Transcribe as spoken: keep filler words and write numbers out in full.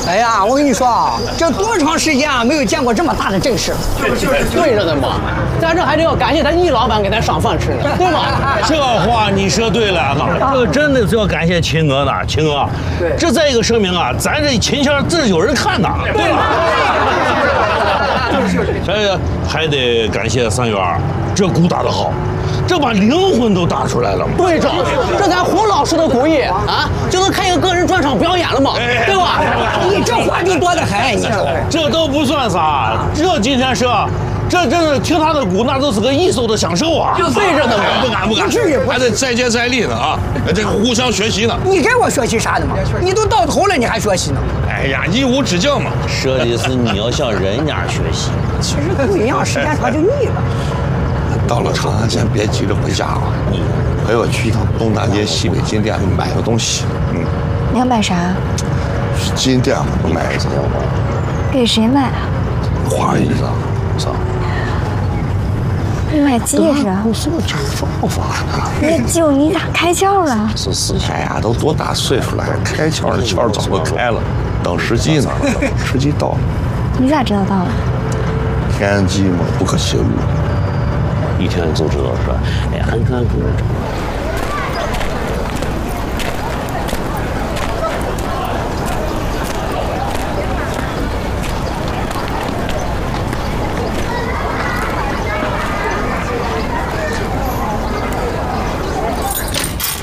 哎呀，我跟你说啊，这多长时间啊没有见过这么大的阵势了。 对着呢嘛，咱这还得要感谢咱易老板给咱赏饭吃呢，对吧？ 这话你说对了，这个真的是要感谢秦哥呢，秦哥。 对， 这再一个说明啊，咱这秦腔这有人看呐，对吧？哎，还得感谢三元，这鼓打得好。这把灵魂都打出来了， 对着，这咱胡老师的古艺啊，就能开一个个人专场表演了嘛，对吧？ 你这话就多得很，你说这都不算啥，这今天是，这真是听他的鼓，那都是个艺术的享受啊！ 就对着呢嘛， 不敢不敢，还得再接再厉呢啊！这个互相学习呢。 你跟我学习啥呢嘛？你都到头了，你还学习呢？ 哎呀，一无止境嘛。 说的是你要向人家学习， 其实不一样，时间长就腻了。 到了长安先别急着回家了，陪我去一趟东大街西北金店买个东西。嗯， 你要买啥？ 去金店买一个。 给谁买啊？ 花衣裳，上。 你买戒指啊？ 我说这方法呢？ 你舅，你咋开窍了？ 是是，哎呀，都多大岁数了，开窍的窍早就开了，等时机呢，时机到了。 你咋知道到了？ 天机嘛，不可泄露。 一天就知道是吧？哎，俺看不